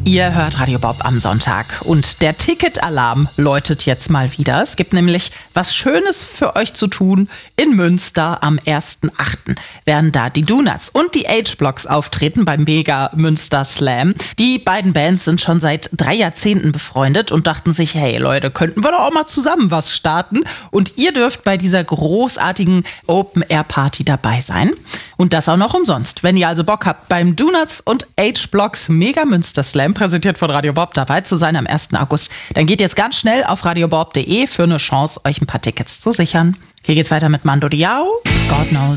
Ihr hört Radio Bob am Sonntag und der Ticketalarm läutet jetzt mal wieder. Es gibt nämlich was Schönes für euch zu tun. In Münster am 1.8. werden da die Donuts und die H-Blocks auftreten beim Mega Münster Slam. Die beiden Bands sind schon seit 3 Jahrzehnten befreundet und dachten sich, hey Leute, könnten wir doch auch mal zusammen was starten? Und ihr dürft bei dieser großartigen Open-Air-Party dabei sein. Und das auch noch umsonst. Wenn ihr also Bock habt, beim Donuts und H-Blocks Mega Münster Slam, präsentiert von Radio Bob, dabei zu sein am 1. August, dann geht jetzt ganz schnell auf radiobob.de für eine Chance, euch ein paar Tickets zu sichern. Hier geht's weiter mit Mando Diao, God Knows.